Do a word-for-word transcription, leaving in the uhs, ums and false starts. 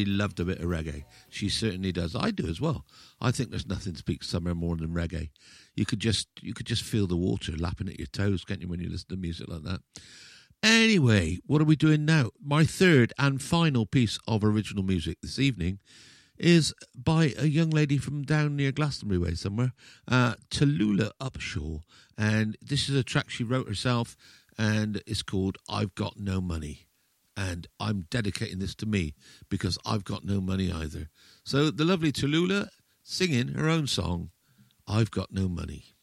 loved a bit of reggae. She certainly does. I do as well. I think there's nothing speaks summer more than reggae. You could just you could just feel the water lapping at your toes, can't you, when you listen to music like that? Anyway, what are we doing now? My third and final piece of original music this evening is by a young lady from down near Glastonbury way somewhere, uh, Tallulah Upshaw. And this is a track she wrote herself, and it's called I've Got No Money. And I'm dedicating this to me because I've got no money either. So the lovely Tallulah singing her own song, I've Got No Money.